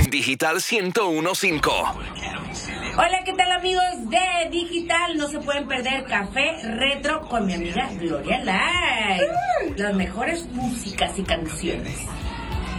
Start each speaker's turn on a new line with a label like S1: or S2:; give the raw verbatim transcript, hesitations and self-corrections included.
S1: en Digital ciento uno punto cinco.
S2: Hola, ¿qué tal amigos de Digital? No se pueden perder Café Retro con mi amiga Gloria Lai. Las mejores músicas y canciones.